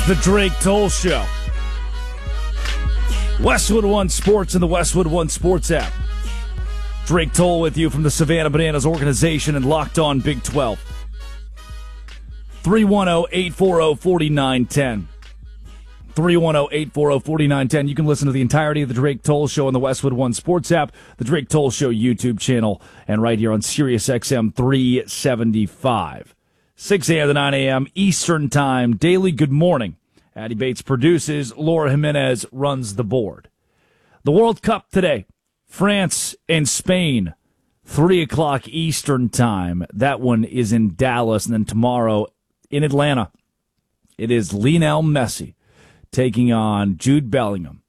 is the Drake Toll Show. Westwood One Sports and the Westwood One Sports app. Drake Toll with you from the Savannah Bananas organization and Locked On Big 12. 310-840-4910. 310-840-4910. You can listen to the entirety of the Drake Toll Show on the Westwood One Sports app, the Drake Toll Show YouTube channel, and right here on Sirius XM 375. 6 a.m. to 9 a.m. Eastern Time. Daily Good Morning. Addie Bates produces. Laura Jimenez runs the board. The World Cup today. France and Spain. 3 o'clock Eastern Time. That one is in Dallas. And then tomorrow in Atlanta, it is Lionel Messi taking on Jude Bellingham.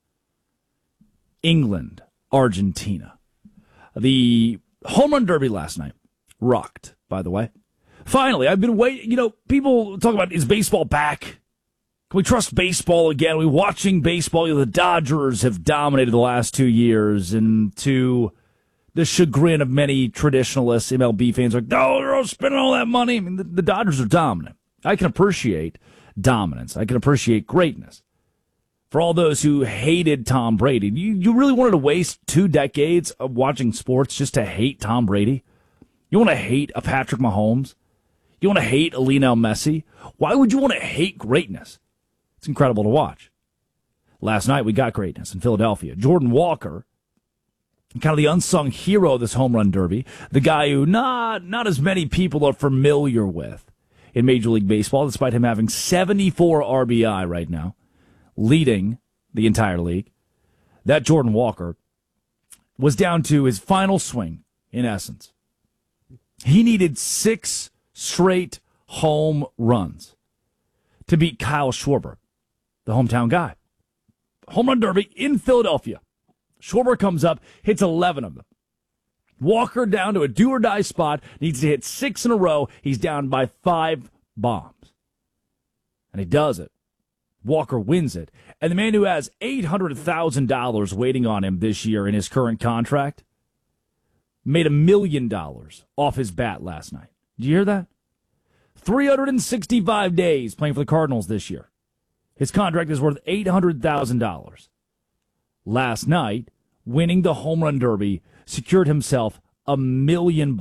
England, Argentina. The home run derby last night. Rocked, by the way. Finally, I've been waiting. You know, people talk about, is baseball back? Can we trust baseball again? Are we watching baseball? You know, the Dodgers have dominated the last 2 years, and to the chagrin of many traditionalists, MLB fans are like, no, they're all spending all that money. I mean, the Dodgers are dominant. I can appreciate dominance. I can appreciate greatness. For all those who hated Tom Brady, you really wanted to waste 2 decades of watching sports just to hate Tom Brady? You want to hate a Patrick Mahomes? You want to hate a Lionel Messi? Why would you want to hate greatness? It's incredible to watch. Last night, we got greatness in Philadelphia. Jordan Walker, kind of the unsung hero of this home run derby, the guy who not as many people are familiar with in Major League Baseball, despite him having 74 RBI right now, leading the entire league. That Jordan Walker was down to his final swing, in essence. He needed 6 straight home runs to beat Kyle Schwarber, the hometown guy. Home run derby in Philadelphia. Schwarber comes up, hits 11 of them. Walker down to a do-or-die spot, needs to hit 6 in a row. He's down by 5 bombs. And he does it. Walker wins it. And the man who has $800,000 waiting on him this year in his current contract made $1 million off his bat last night. Did you hear that? 365 days playing for the Cardinals this year. His contract is worth $800,000. Last night, winning the home run derby, secured himself $1 million.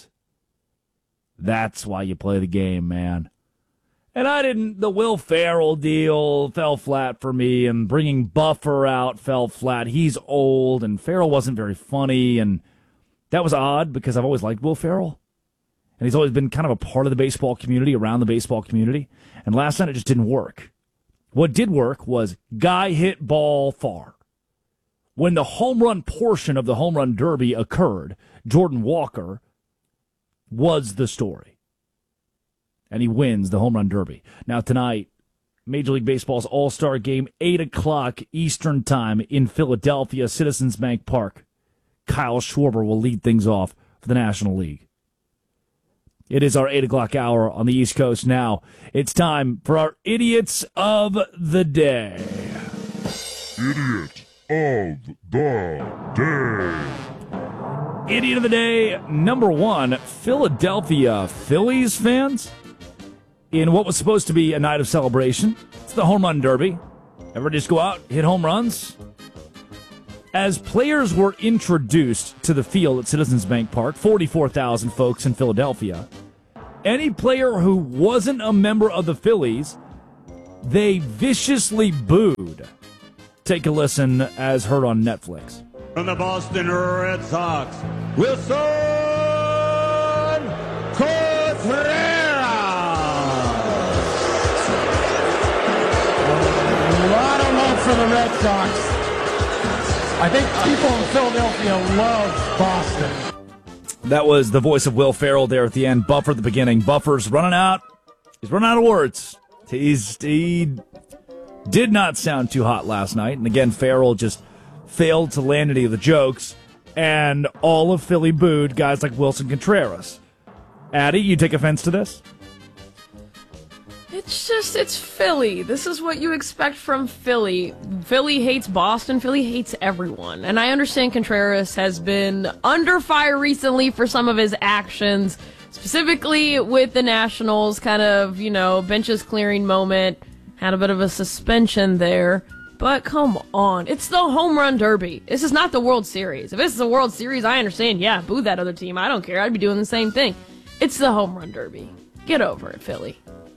That's why you play the game, man. And the Will Ferrell deal fell flat for me, and bringing Buffer out fell flat. He's old, and Ferrell wasn't very funny, and that was odd because I've always liked Will Ferrell. And he's always been kind of a part of the baseball community, around the baseball community. And last night it just didn't work. What did work was guy hit ball far. When the home run portion of the home run derby occurred, Jordan Walker was the story. And he wins the home run derby. Now tonight, Major League Baseball's All-Star Game, 8 o'clock Eastern Time in Philadelphia, Citizens Bank Park. Kyle Schwarber will lead things off for the National League. It is our 8 o'clock hour on the East Coast now. It's time for our Idiots of the Day. Idiot of the Day. Idiot of the Day, number 1, Philadelphia Phillies fans. In what was supposed to be a night of celebration, it's the home run derby. Everybody just go out, hit home runs. As players were introduced to the field at Citizens Bank Park, 44,000 folks in Philadelphia, any player who wasn't a member of the Phillies, they viciously booed. Take a listen as heard on Netflix. From the Boston Red Sox, Wilson Contreras. A lot of love for the Red Sox. I think people in Philadelphia love Boston. That was the voice of Will Ferrell there at the end. Buffer at the beginning. Buffer's running out. He's running out of words. He did not sound too hot last night. And again, Ferrell just failed to land any of the jokes. And all of Philly booed guys like Wilson Contreras. Addie, you take offense to this? It's Philly. This is what you expect from Philly. Philly hates Boston. Philly hates everyone. And I understand Contreras has been under fire recently for some of his actions, specifically with the Nationals, kind of, benches clearing moment. had a bit of a suspension there. But come on, it's the home run derby. This is not the World Series. If this is the World Series, I understand. Yeah, boo that other team. I don't care. I'd be doing the same thing. It's the home run derby. Get over it, Philly.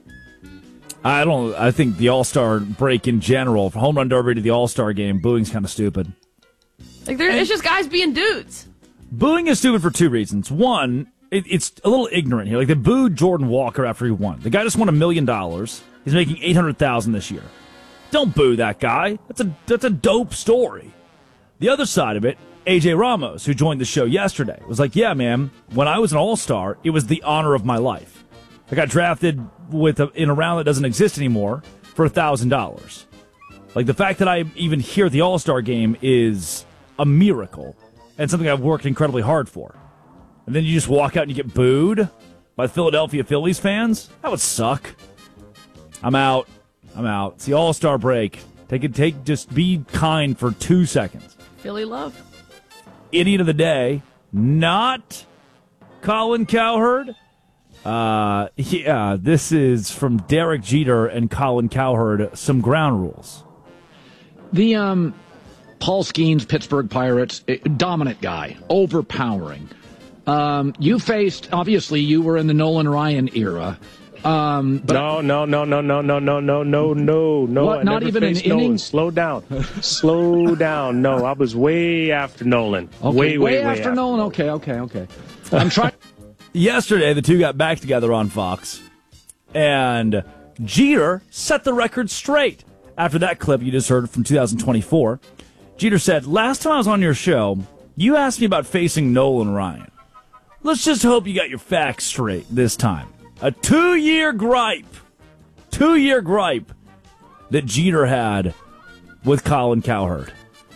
I think the All-Star break in general, from home run derby to the All-Star game, booing's kind of stupid. Like, it's just guys being dudes. Booing is stupid for two reasons. One, it's a little ignorant here. Like, they booed Jordan Walker after he won. The guy just won $1 million. He's making $800,000 this year. Don't boo that guy. That's a dope story. The other side of it, AJ Ramos, who joined the show yesterday, was like, yeah, man, when I was an All-Star, it was the honor of my life. I got drafted in a round that doesn't exist anymore for $1,000. Like, the fact that I even hear the All-Star game is a miracle and something I've worked incredibly hard for. And then you just walk out and you get booed by Philadelphia Phillies fans? That would suck. I'm out. It's the All-Star break. Just be kind for 2 seconds. Philly love. Idiot of the day, not Colin Cowherd. This is from Derek Jeter and Colin Cowherd, some ground rules. The Paul Skeens, Pittsburgh Pirates, dominant guy, overpowering. You faced, obviously, you were in the Nolan Ryan era. But no. What, not even an inning? Slow down. No, I was way after Nolan. Okay, way after Nolan. Okay. I'm trying. Yesterday, the two got back together on Fox, and Jeter set the record straight. After that clip you just heard from 2024, Jeter said, last time I was on your show, you asked me about facing Nolan Ryan. Let's just hope you got your facts straight this time. A two-year gripe that Jeter had with Colin Cowherd.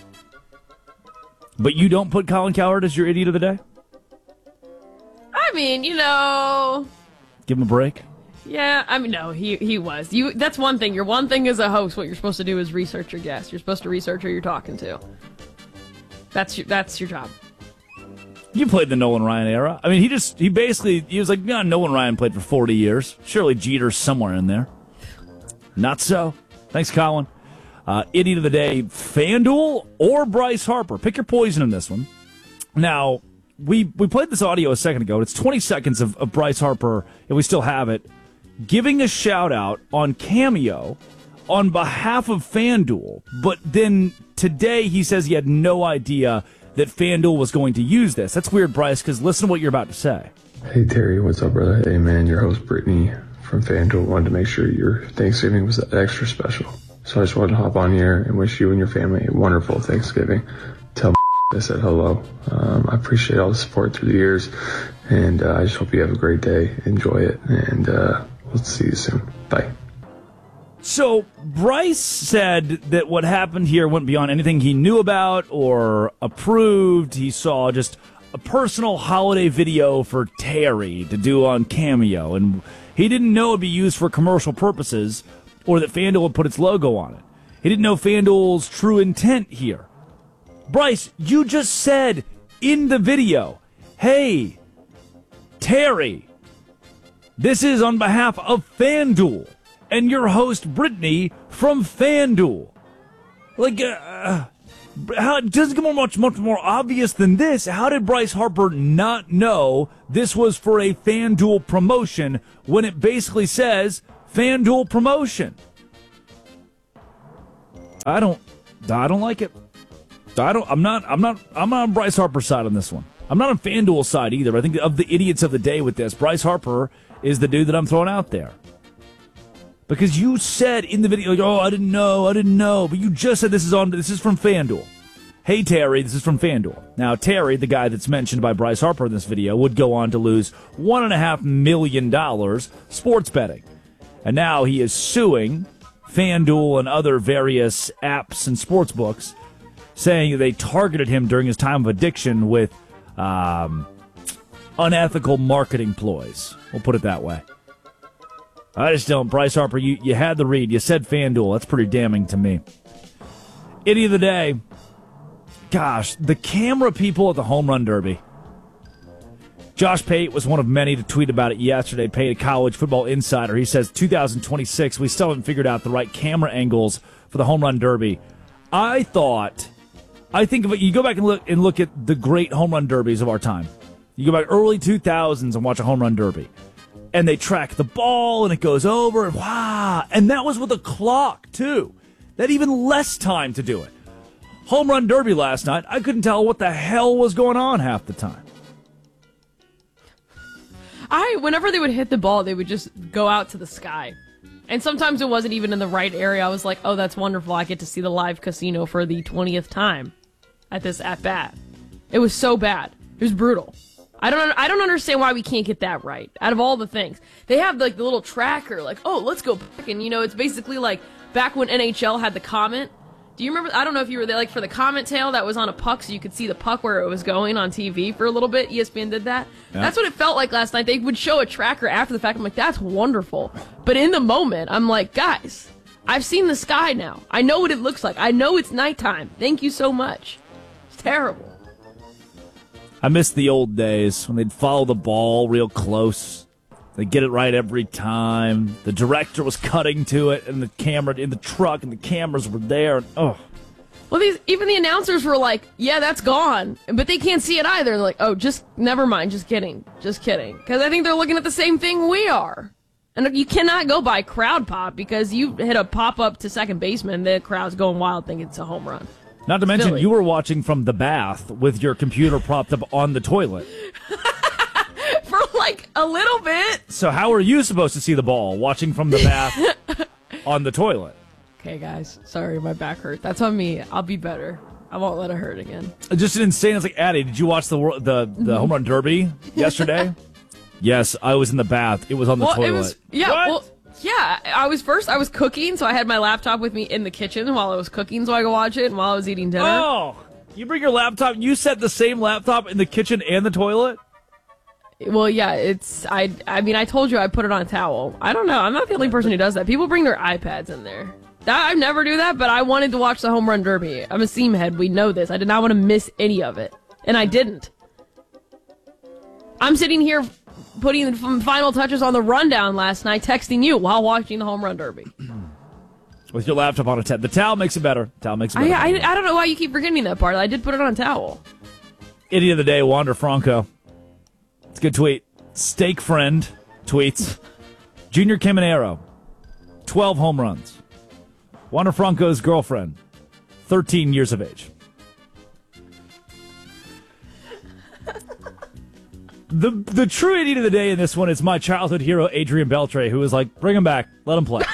But you don't put Colin Cowherd as your idiot of the day? I mean, Give him a break? Yeah, I mean, no, he was. That's one thing. Your one thing as a host, what you're supposed to do is research your guest. You're supposed to research who you're talking to. That's your job. You played the Nolan Ryan era. I mean, he was like, yeah, Nolan Ryan played for 40 years. Surely Jeter's somewhere in there. Not so. Thanks, Colin. Idiot of the day, FanDuel or Bryce Harper. Pick your poison in this one. Now, we played this audio a second ago. It's 20 seconds of Bryce Harper, and we still have it, giving a shout-out on Cameo on behalf of FanDuel. But then today he says he had no idea that FanDuel was going to use this. That's weird, Bryce, because listen to what you're about to say. Hey, Terry, what's up, brother? Hey, man, your host, Brittany from FanDuel, wanted to make sure your Thanksgiving was extra special. So I just wanted to hop on here and wish you and your family a wonderful Thanksgiving. Tell I said hello. I appreciate all the support through the years, and I just hope you have a great day. Enjoy it, and we'll see you soon. Bye. So Bryce said that what happened here went beyond anything he knew about or approved. He saw just a personal holiday video for Terry to do on Cameo, and he didn't know it would be used for commercial purposes or that FanDuel would put its logo on it. He didn't know FanDuel's true intent here. Bryce, you just said in the video, hey, Terry, this is on behalf of FanDuel and your host, Brittany, from FanDuel. Like, how it doesn't get much more obvious than this. How did Bryce Harper not know this was for a FanDuel promotion when it basically says FanDuel promotion? I don't like it. I'm not on Bryce Harper's side on this one. I'm not on FanDuel's side either. I think of the idiots of the day with this, Bryce Harper is the dude that I'm throwing out there. Because you said in the video, like, oh, I didn't know. But you just said this is from FanDuel. Hey, Terry, this is from FanDuel. Now, Terry, the guy that's mentioned by Bryce Harper in this video, would go on to lose $1.5 million sports betting. And now he is suing FanDuel and other various apps and sports books, saying they targeted him during his time of addiction with unethical marketing ploys. We'll put it that way. I just don't. Bryce Harper, you had the read. You said FanDuel. That's pretty damning to me. Idiot of the day. Gosh, the camera people at the Home Run Derby. Josh Pate was one of many to tweet about it yesterday. Pate, a College Football Insider. He says 2026, we still haven't figured out the right camera angles for the Home Run Derby. I think of it, you go back and look at the great home run derbies of our time. You go back early 2000s and watch a home run derby. And they track the ball and it goes over and wow. And that was with a clock too. That had even less time to do it. Home run derby last night, I couldn't tell what the hell was going on half the time. Whenever they would hit the ball, they would just go out to the sky. And sometimes it wasn't even in the right area. I was like, oh, that's wonderful. I get to see the live casino for the 20th time at this at-bat. It was so bad. It was brutal. I don't understand why we can't get that right. Out of all the things. They have like the little tracker, like, oh, let's go back. And, it's basically like back when NHL had the comment. Do you remember? I don't know if you were there, like for the comment tail that was on a puck so you could see the puck where it was going on TV for a little bit. ESPN did that. Yeah. That's what it felt like last night. They would show a tracker after the fact. I'm like, that's wonderful. But in the moment, I'm like, guys, I've seen the sky now. I know what it looks like. I know it's nighttime. Thank you so much. It's terrible. I miss the old days when they'd follow the ball real close. They'd get it right every time. The director was cutting to it, and the camera in the truck, and the cameras were there. And, oh. Well, even the announcers were like, yeah, that's gone. But they can't see it either. They're like, oh, just never mind. Just kidding. Just kidding. Because I think they're looking at the same thing we are. And you cannot go by crowd pop because you hit a pop-up to second baseman, the crowd's going wild thinking it's a home run. Not to mention, you were watching from the bath with your computer propped up on the toilet. For like a little bit. So how are you supposed to see the ball watching from the bath on the toilet? Okay, guys. Sorry, my back hurt. That's on me. I'll be better. I won't let it hurt again. Just an insane. It's like, Addie, did you watch the home run derby yesterday? Yes, I was in the bath. It was on the toilet. I was cooking, so I had my laptop with me in the kitchen while I was cooking so I could watch it, and while I was eating dinner. Oh, you bring your laptop, you set the same laptop in the kitchen and the toilet? Well, yeah, I told you I put it on a towel. I don't know. I'm not the only person who does that. People bring their iPads in there. I never do that, but I wanted to watch the home run derby. I'm a seam head. We know this. I did not want to miss any of it, and I didn't. I'm sitting here putting the final touches on the rundown last night, texting you while watching the home run derby. With your laptop on a tab. The towel makes it better. I don't know why you keep forgetting that part. I did put it on a towel. Idiot of the day, Wander Franco. It's a good tweet. Steak Friend tweets. Junior Caminero, 12 home runs. Wander Franco's girlfriend, 13 years of age. The true idiot of the day in this one is my childhood hero, Adrian Beltre, who was like, bring him back. Let him play.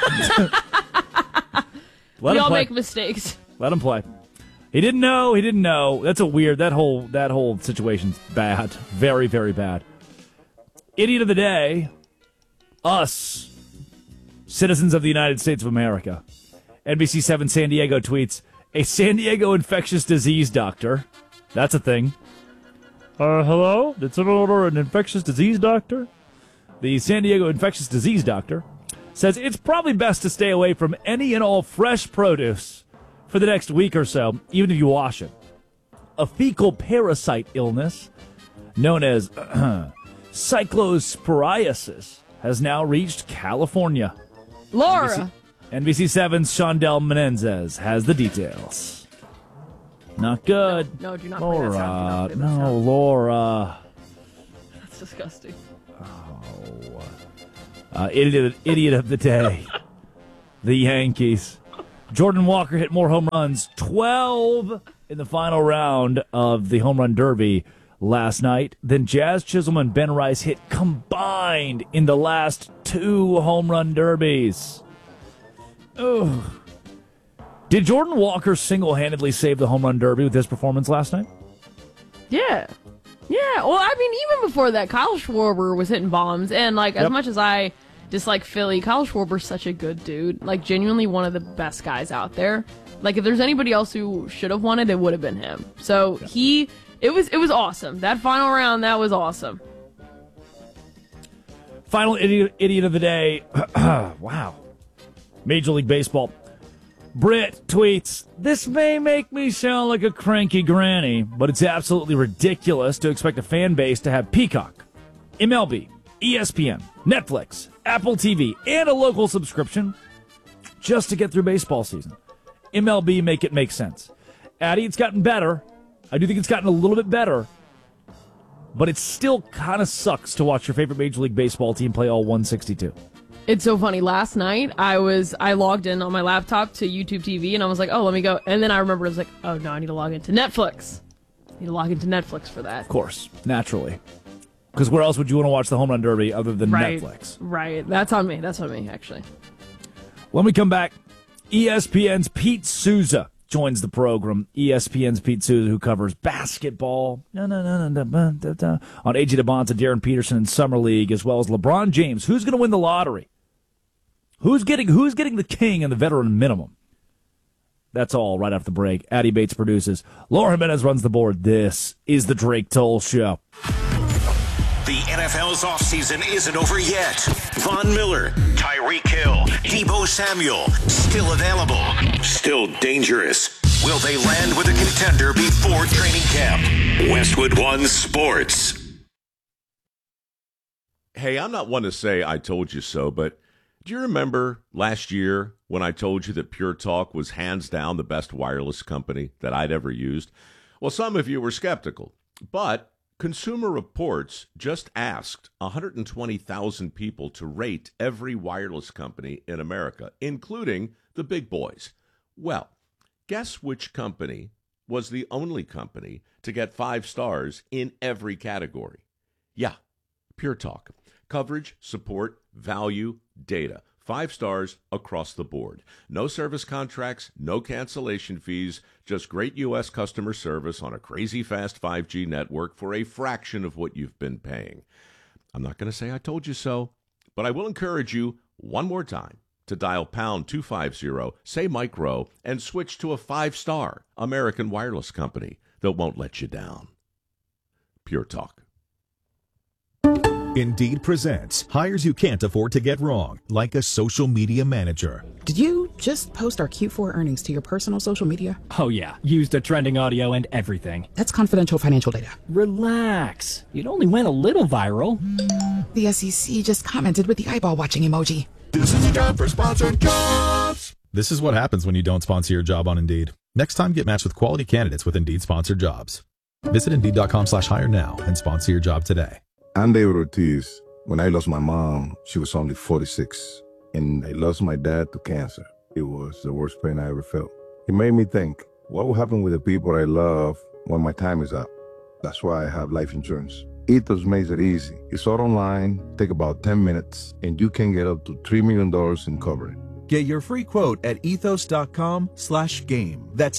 We all make mistakes. Let him play. He didn't know. That's a weird, that whole situation's bad. Very, very bad. Idiot of the day, us, citizens of the United States of America. NBC7 San Diego tweets, a San Diego infectious disease doctor. That's a thing. Hello? Did someone order an infectious disease doctor? The San Diego infectious disease doctor says it's probably best to stay away from any and all fresh produce for the next week or so, even if you wash it. A fecal parasite illness known as cyclosporiasis has now reached California. Laura! NBC7's Shondell Menendez has the details. Not good. No, do not Laura. play that sound. No, Laura. That's disgusting. Idiot of the day. The Yankees. Jordan Walker hit more home runs, 12 in the final round of the home run derby last night than Jazz Chisholm and Ben Rice hit combined in the last 2 home run derbies. Ugh. Did Jordan Walker single-handedly save the home run derby with his performance last night? Yeah. Well, I mean, even before that, Kyle Schwarber was hitting bombs, and as much as I dislike Philly, Kyle Schwarber's such a good dude. Genuinely one of the best guys out there. If there's anybody else who should have won it, it would have been him. So it was awesome. That final round, that was awesome. Final idiot of the day. Wow. Major League Baseball. Britt tweets, this may make me sound like a cranky granny, but it's absolutely ridiculous to expect a fan base to have Peacock MLB, ESPN, Netflix, Apple TV, and a local subscription just to get through baseball season. MLB, make it make sense. Addy, it's gotten better. I do think it's gotten a little bit better, but it still kind of sucks to watch your favorite Major League Baseball team play all 162. It's so funny. Last night, I logged in on my laptop to YouTube TV, and I was like, oh, let me go. And then I remembered, I was like, oh, no, I need to log into Netflix. I need to log into Netflix for that. Of course, naturally. Because where else would you want to watch the Home Run Derby other than Netflix? Right. That's on me, actually. When we come back, ESPN's Pete Souza joins the program. ESPN's Pete Souza, who covers basketball on AJ DeBonta, Darren Peterson, and Summer League, as well as LeBron James. Who's going to win the lottery? Who's getting the king and the veteran minimum? That's all right after the break. Addy Bates produces. Laura Jimenez runs the board. This is the Drake Toll Show. The NFL's offseason isn't over yet. Von Miller, Tyreek Hill, Deebo Samuel, still available, still dangerous. Will they land with a contender before training camp? Westwood One Sports. Hey, I'm not one to say I told you so, but do you remember last year when I told you that Pure Talk was hands down the best wireless company that I'd ever used? Well, some of you were skeptical, but Consumer Reports just asked 120,000 people to rate every wireless company in America, including the big boys. Well, guess which company was the only company to get 5 stars in every category? Yeah, Pure Talk. Coverage, support, value, data. 5 stars across the board. No service contracts, no cancellation fees, just great U.S. customer service on a crazy fast 5G network for a fraction of what you've been paying. I'm not going to say I told you so, but I will encourage you one more time to dial pound 250, say Mike Rowe, and switch to a 5-star American wireless company that won't let you down. Pure Talk. Indeed presents hires you can't afford to get wrong, like a social media manager. Did you just post our Q4 earnings to your personal social media? Oh yeah, used the trending audio and everything. That's confidential financial data. Relax. It only went a little viral. The SEC just commented with the eyeball watching emoji. This is a job for sponsored jobs. This is what happens when you don't sponsor your job on Indeed. Next time, get matched with quality candidates with Indeed sponsored jobs. Visit Indeed.com/hire now and sponsor your job today. I'm David Ortiz. When I lost my mom, she was only 46, and I lost my dad to cancer. It was the worst pain I ever felt. It made me think, what will happen with the people I love when my time is up? That's why I have life insurance. Ethos makes it easy. It's all online, take about 10 minutes, and you can get up to $3 million in coverage. Get your free quote at ethos.com/game. That's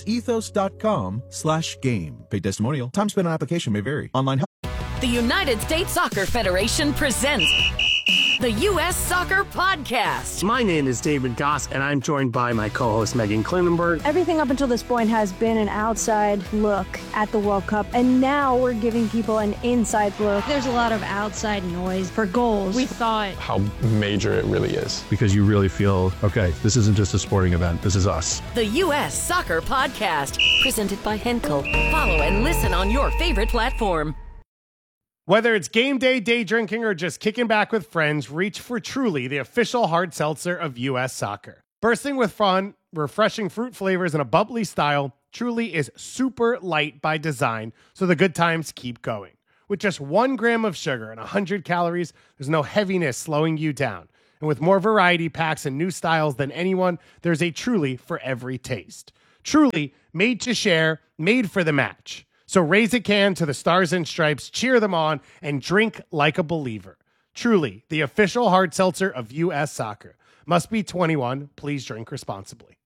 ethos.com/game. Paid testimonial. Time spent on application may vary. Online help. The United States Soccer Federation presents the U.S. Soccer Podcast. My name is David Goss, and I'm joined by my co-host Megan Klinenberg. Everything up until this point has been an outside look at the World Cup, and now we're giving people an inside look. There's a lot of outside noise for goals. We thought how major it really is. Because you really feel, okay, this isn't just a sporting event, this is us. The U.S. Soccer Podcast, presented by Henkel. Follow and listen on your favorite platform. Whether it's game day, day drinking, or just kicking back with friends, reach for Truly, the official hard seltzer of U.S. Soccer. Bursting with fun, refreshing fruit flavors, and a bubbly style, Truly is super light by design, so the good times keep going. With just 1 gram of sugar and 100 calories, there's no heaviness slowing you down. And with more variety packs and new styles than anyone, there's a Truly for every taste. Truly, made to share, made for the match. So raise a can to the Stars and Stripes, cheer them on, and drink like a believer. Truly, the official hard seltzer of U.S. Soccer. Must be 21. Please drink responsibly.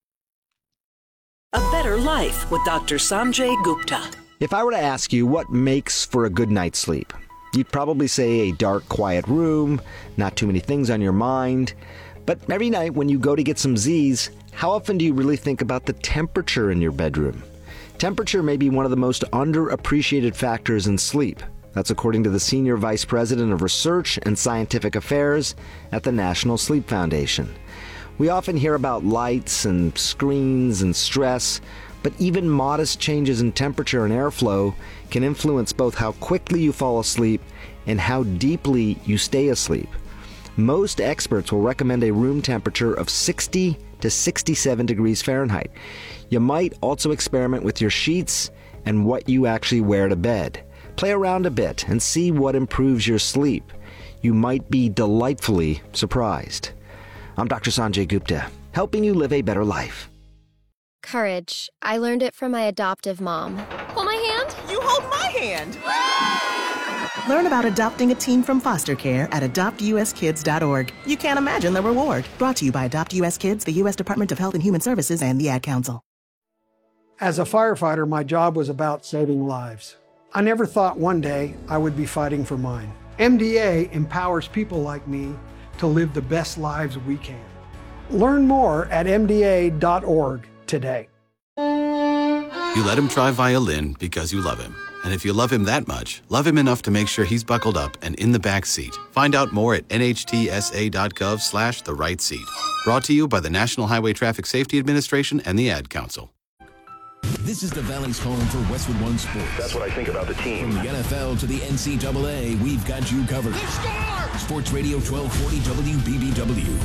A better life with Dr. Sanjay Gupta. If I were to ask you what makes for a good night's sleep, you'd probably say a dark, quiet room, not too many things on your mind. But every night when you go to get some Z's, how often do you really think about the temperature in your bedroom? Temperature may be one of the most underappreciated factors in sleep. That's according to the Senior Vice President of Research and Scientific Affairs at the National Sleep Foundation. We often hear about lights and screens and stress, but even modest changes in temperature and airflow can influence both how quickly you fall asleep and how deeply you stay asleep. Most experts will recommend a room temperature of 60 to 67 degrees Fahrenheit. You might also experiment with your sheets and what you actually wear to bed. Play around a bit and see what improves your sleep. You might be delightfully surprised. I'm Dr. Sanjay Gupta, helping you live a better life. Courage. I learned it from my adoptive mom. Hold my hand. You hold my hand. Learn about adopting a teen from foster care at adoptuskids.org. You can't imagine the reward. Brought to you by Adopt US Kids, the U.S. Department of Health and Human Services, and the Ad Council. As a firefighter, my job was about saving lives. I never thought one day I would be fighting for mine. MDA empowers people like me to live the best lives we can. Learn more at MDA.org today. You let him try violin because you love him. And if you love him that much, love him enough to make sure he's buckled up and in the back seat. Find out more at nhtsa.gov/the-right-seat. Brought to you by the National Highway Traffic Safety Administration and the Ad Council. This is the Valley's home for Westwood One Sports. That's what I think about the team. From the NFL to the NCAA, we've got you covered. Sports Radio 1240 WBBW.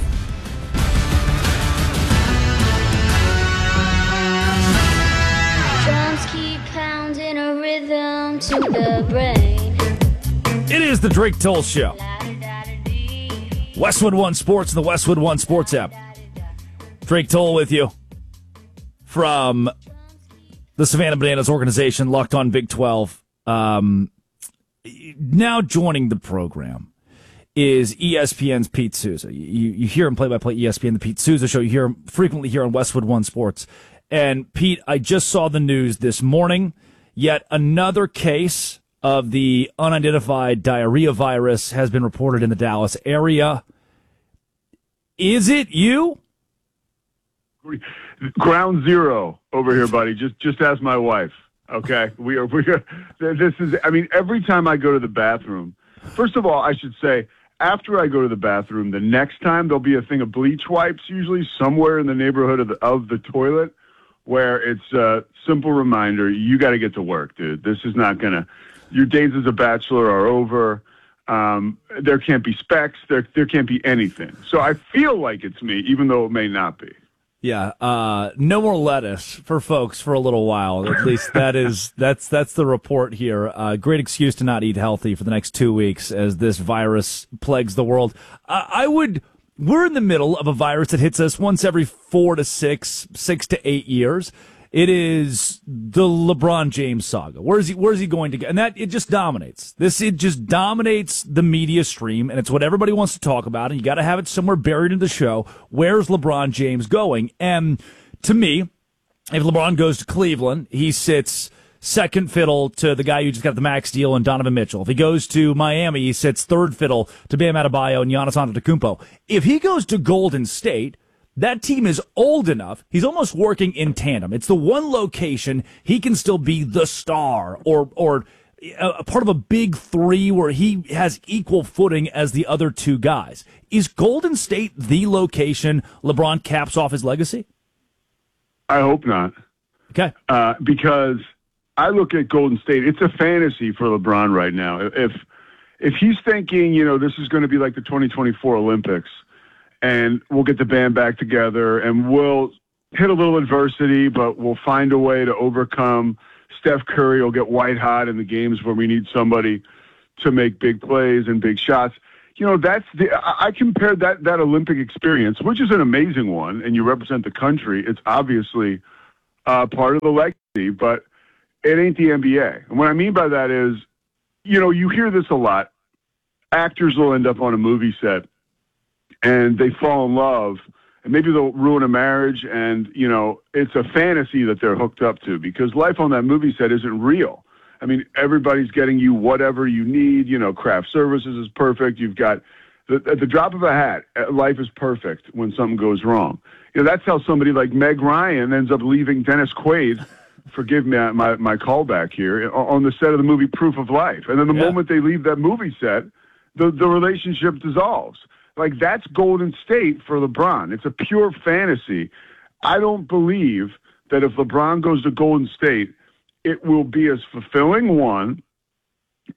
Drums keep pounding a rhythm to the brain. It is the Drake Toll Show. Westwood One Sports and the Westwood One Sports app. Drake Toll with you from the Savannah Bananas organization, Locked On Big 12. Now joining the program is ESPN's Pete Souza. You hear him play-by-play ESPN, the Pete Souza Show. You hear him frequently here on Westwood One Sports. And, Pete, I just saw the news this morning. Yet another case of the unidentified diarrhea virus has been reported in the Dallas area. Is it you? Ground zero over here, buddy. Just ask my wife. Okay, we are. This is. I mean, every time I go to the bathroom, first of all, I should say, after I go to the bathroom, the next time there'll be a thing of bleach wipes, usually somewhere in the neighborhood of the toilet, where it's a simple reminder: you got to get to work, dude. This is not gonna. Your days as a bachelor are over. There can't be specs. There can't be anything. So I feel like it's me, even though it may not be. Yeah, no more lettuce for folks for a little while. At least that's the report here. Great excuse to not eat healthy for the next 2 weeks as this virus plagues the world. We're in the middle of a virus that hits us once every 4 to 6 to 8 years. It is the LeBron James saga. Where's he going to go? And it just dominates. It just dominates the media stream, and it's what everybody wants to talk about, and you got to have it somewhere buried in the show. Where's LeBron James going? And to me, if LeBron goes to Cleveland, he sits second fiddle to the guy who just got the max deal and Donovan Mitchell. If he goes to Miami, he sits third fiddle to Bam Adebayo and Giannis Antetokounmpo. If he goes to Golden State, that team is old enough. He's almost working in tandem. It's the one location he can still be the star or a part of a big three where he has equal footing as the other two guys. Is Golden State the location LeBron caps off his legacy? I hope not. Okay. Because I look at Golden State. It's a fantasy for LeBron right now. If he's thinking, this is going to be like the 2024 Olympics, and we'll get the band back together, and we'll hit a little adversity, but we'll find a way to overcome. Steph Curry will get white hot in the games where we need somebody to make big plays and big shots. I compared that Olympic experience, which is an amazing one, and you represent the country. It's obviously part of the legacy, but it ain't the NBA. And what I mean by that is, you hear this a lot. Actors will end up on a movie set, and they fall in love, and maybe they'll ruin a marriage, and, it's a fantasy that they're hooked up to because life on that movie set isn't real. I mean, everybody's getting you whatever you need. Craft services is perfect. You've got, at the drop of a hat, life is perfect when something goes wrong. That's how somebody like Meg Ryan ends up leaving Dennis Quaid, forgive me my callback here, on the set of the movie Proof of Life. And then the moment they leave that movie set, the relationship dissolves. Like, that's Golden State for LeBron. It's a pure fantasy. I don't believe that if LeBron goes to Golden State, it will be as fulfilling, one,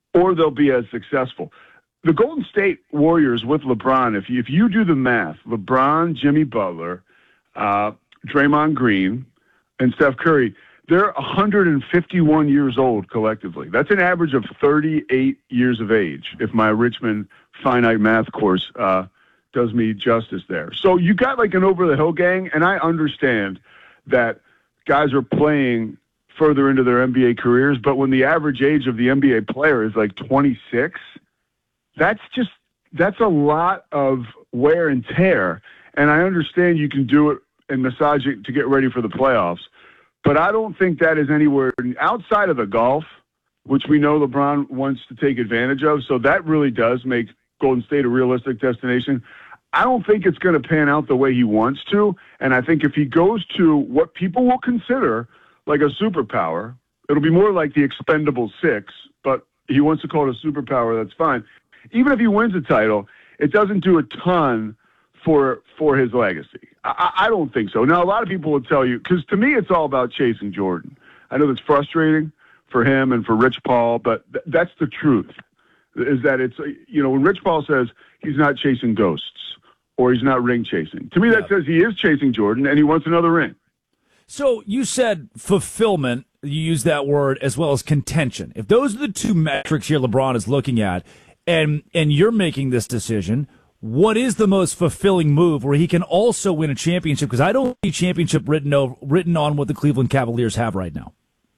or they'll be as successful. The Golden State Warriors with LeBron, if you do the math, LeBron, Jimmy Butler, Draymond Green, and Steph Curry, they're 151 years old collectively. That's an average of 38 years of age, if my Richmond finite math course does me justice there. So you got like an over-the-hill gang, and I understand that guys are playing further into their NBA careers, but when the average age of the NBA player is like 26, that's a lot of wear and tear. And I understand you can do it and massage it to get ready for the playoffs, but I don't think that is anywhere outside of the golf, which we know LeBron wants to take advantage of. So that really does make Golden State a realistic destination. I don't think it's going to pan out the way he wants to. And I think if he goes to what people will consider like a superpower, it'll be more like the Expendable 6, but he wants to call it a superpower. That's fine. Even if he wins a title, it doesn't do a ton for his legacy. I don't think so. Now, a lot of people will tell you, because to me, it's all about chasing Jordan. I know that's frustrating for him and for Rich Paul, but that's the truth, is that it's, when Rich Paul says he's not chasing ghosts or he's not ring chasing, to me, that says he is chasing Jordan and he wants another ring. So you said fulfillment, you use that word, as well as contention. If those are the two metrics here LeBron is looking at, and you're making this decision, what is the most fulfilling move where he can also win a championship? Because I don't see championship written on what the Cleveland Cavaliers have right now.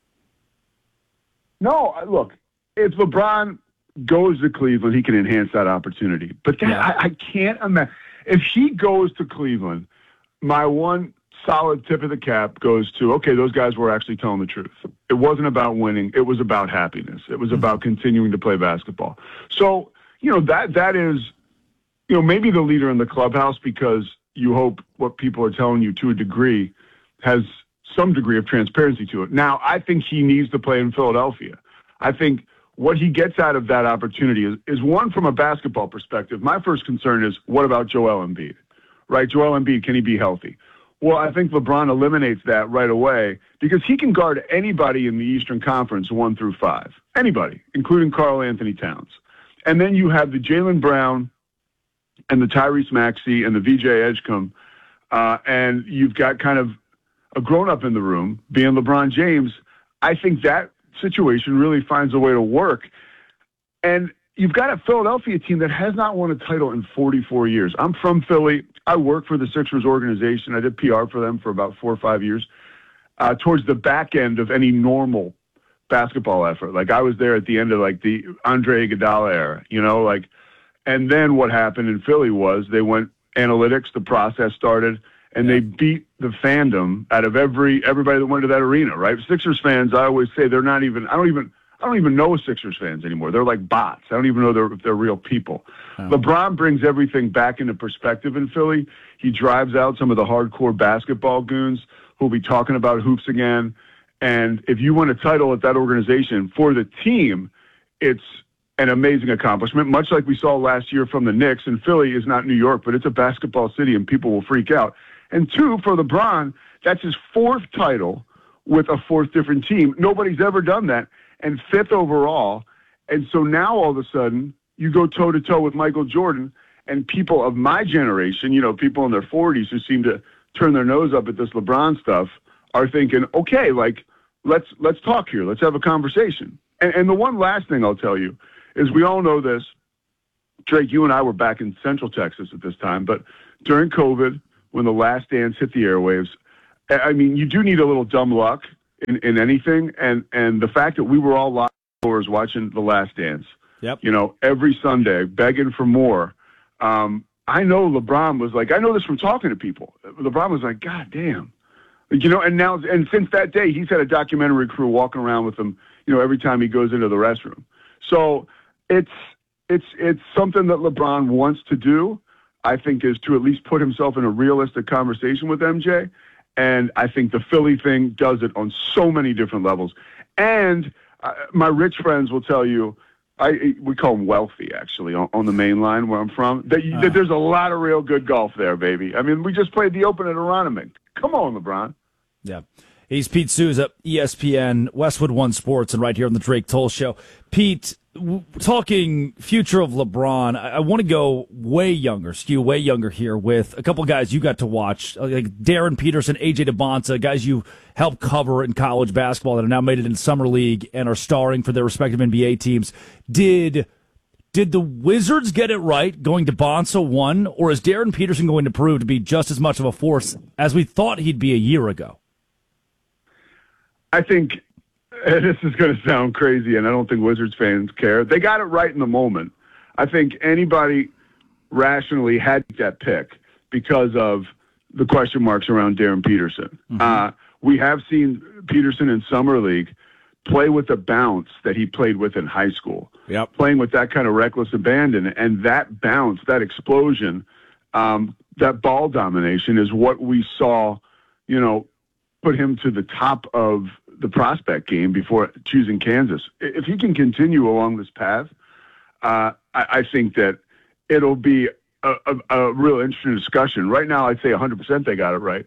No, look, if LeBron goes to Cleveland, he can enhance that opportunity. But I can't imagine. If he goes to Cleveland, my one solid tip of the cap goes to, okay, those guys were actually telling the truth. It wasn't about winning. It was about happiness. It was about continuing to play basketball. So, that is, maybe the leader in the clubhouse, because you hope what people are telling you to a degree has some degree of transparency to it. Now, I think he needs to play in Philadelphia. I think what he gets out of that opportunity is one, from a basketball perspective. My first concern is, what about Joel Embiid? Right? Joel Embiid, can he be healthy? Well, I think LeBron eliminates that right away because he can guard anybody in the Eastern Conference 1 through 5. Anybody, including Karl Anthony Towns. And then you have the Jaylen Brown and the Tyrese Maxey and the VJ Edgecombe, and you've got kind of a grown-up in the room, being LeBron James. I think that situation really finds a way to work. And you've got a Philadelphia team that has not won a title in 44 years. I'm from Philly. I work for the Sixers organization. I did PR for them for about 4 or 5 years, towards the back end of any normal basketball effort. Like, I was there at the end of like the Andre Iguodala era, and then what happened in Philly was they went analytics, the process started, and they beat the fandom out of everybody that went to that arena, right? Sixers fans, I always say, they're not even, I don't even know Sixers fans anymore. They're like bots. I don't even know if they're real people. Oh. LeBron brings everything back into perspective in Philly. He drives out some of the hardcore basketball goons who'll be talking about hoops again. And if you win a title at that organization for the team, it's an amazing accomplishment, much like we saw last year from the Knicks. And Philly is not New York, but it's a basketball city and people will freak out. And 2, for LeBron, that's his 4th title with a 4th different team. Nobody's ever done that. And 5th overall. And so now all of a sudden you go toe to toe with Michael Jordan, and people of my generation, people in their 40s who seem to turn their nose up at this LeBron stuff, are thinking, okay, like, let's talk here. Let's have a conversation. And the one last thing I'll tell you is, we all know this. Drake, you and I were back in Central Texas at this time, but during COVID, when The Last Dance hit the airwaves, I mean, you do need a little dumb luck in anything. And the fact that we were all locked doors watching The Last Dance, every Sunday, begging for more. I know LeBron was like, I know this from talking to people. LeBron was like, God damn. And since that day, he's had a documentary crew walking around with him, every time he goes into the restroom. So it's something that LeBron wants to do, I think, is to at least put himself in a realistic conversation with MJ. And I think the Philly thing does it on so many different levels. And my rich friends will tell you, we call them wealthy, actually, on the main line where I'm from, that there's a lot of real good golf there, baby. I mean, we just played the Open at Aronimink. Come on, LeBron. Yeah. He's Pete Souza, ESPN, Westwood One Sports, and right here on the Drake Toll Show. Pete, talking future of LeBron, I want to go skew way younger here with a couple guys you got to watch, like Darren Peterson, AJ DeBonta, guys you helped cover in college basketball that have now made it in Summer League and are starring for their respective NBA teams. Did the Wizards get it right going to DeBonta 1, or is Darren Peterson going to prove to be just as much of a force as we thought he'd be a year ago? I think this is going to sound crazy, and I don't think Wizards fans care. They got it right in the moment. I think anybody rationally had that pick because of the question marks around Darren Peterson. Mm-hmm. We have seen Peterson in Summer League play with the bounce that he played with in high school, playing with that kind of reckless abandon. And that bounce, that explosion, that ball domination is what we saw, put him to the top of the prospect game before choosing Kansas. If he can continue along this path, I think that it'll be a real interesting discussion. Right now, I'd say 100% they got it right.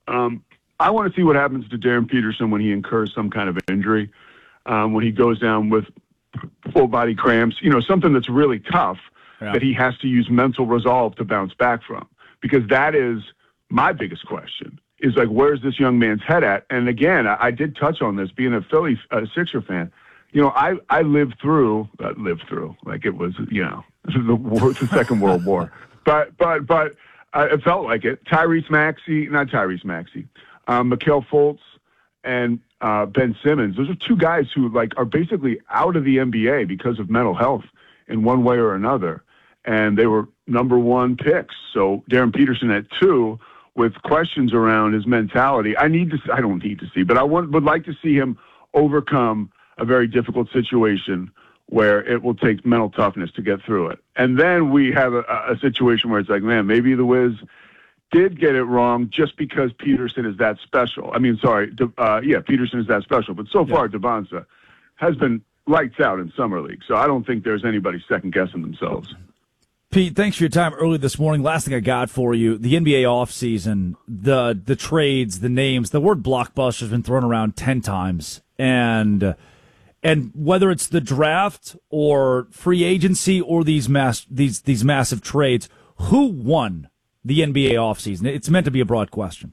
I want to see what happens to Darren Peterson when he incurs some kind of injury, when he goes down with full body cramps, something that's really tough that he has to use mental resolve to bounce back from. Because that is my biggest question. Is like, where's this young man's head at? And again, I did touch on this, being a Sixer fan. I lived through, like it was, the Second World War. But it felt like it. Mikal Fultz and Ben Simmons. Those are two guys who are basically out of the NBA because of mental health in one way or another. And they were number one picks. So Darren Peterson at 2, with questions around his mentality. I don't need to see, but I would like to see him overcome a very difficult situation where it will take mental toughness to get through it. And then we have a situation where it's like, man, maybe the Wiz did get it wrong just because Peterson is that special. Peterson is that special. But so far, DeBonta has been lights out in Summer League. So I don't think there's anybody second-guessing themselves. Pete, thanks for your time early this morning. Last thing I got for you, the NBA offseason, the trades, the names, the word blockbuster has been thrown around 10 times. And whether it's the draft or free agency or these massive trades, who won the NBA offseason? It's meant to be a broad question.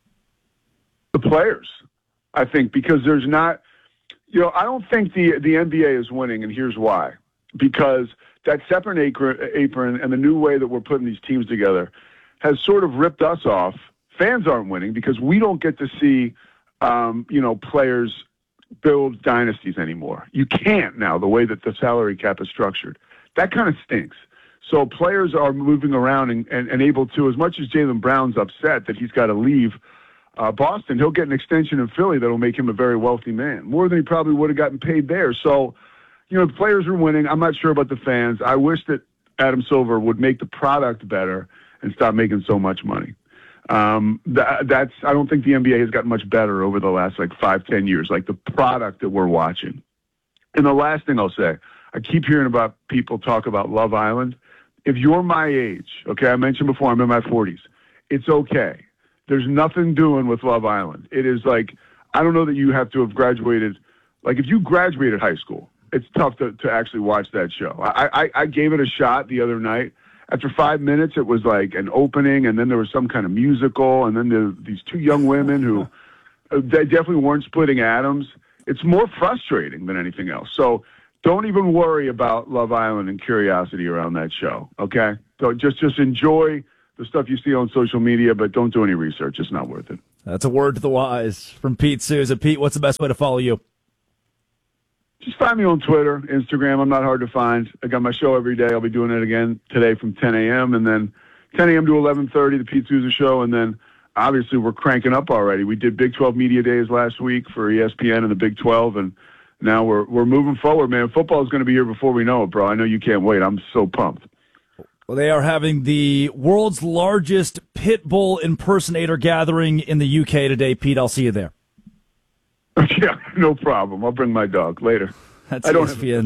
The players, I think, because there's not, I don't think the NBA is winning, and here's why. Because that separate apron and the new way that we're putting these teams together has sort of ripped us off. Fans aren't winning because we don't get to see, players build dynasties anymore. You can't now, the way that the salary cap is structured. That kind of stinks. So players are moving around and able to, as much as Jaylen Brown's upset that he's got to leave Boston, he'll get an extension in Philly that'll make him a very wealthy man, more than he probably would have gotten paid there. So, the players are winning. I'm not sure about the fans. I wish that Adam Silver would make the product better and stop making so much money. I don't think the NBA has gotten much better over the last 5-10 years, like the product that we're watching. And the last thing I'll say, I keep hearing about people talk about Love Island. If you're my age, okay, I mentioned before I'm in my 40s, it's okay. There's nothing doing with Love Island. It is I don't know that you have to have graduated. If you graduated high school, it's tough to actually watch that show. I gave it a shot the other night. After 5 minutes, it was like an opening, and then there was some kind of musical, and then these two young women who they definitely weren't splitting atoms. It's more frustrating than anything else. So don't even worry about Love Island and curiosity around that show, okay? So just enjoy the stuff you see on social media, but don't do any research. It's not worth it. That's a word to the wise from Pete Souza. Pete, what's the best way to follow you? Just find me on Twitter, Instagram. I'm not hard to find. I got my show every day. I'll be doing it again today from 10 a.m. and then 10 a.m. to 11:30, the Pete Souza Show. And then, obviously, we're cranking up already. We did Big 12 Media Days last week for ESPN and the Big 12, and now we're moving forward, man. Football is going to be here before we know it, bro. I know you can't wait. I'm so pumped. Well, they are having the world's largest pit bull impersonator gathering in the UK today. Pete, I'll see you there. Yeah, no problem. I'll bring my dog later. That's ESPN.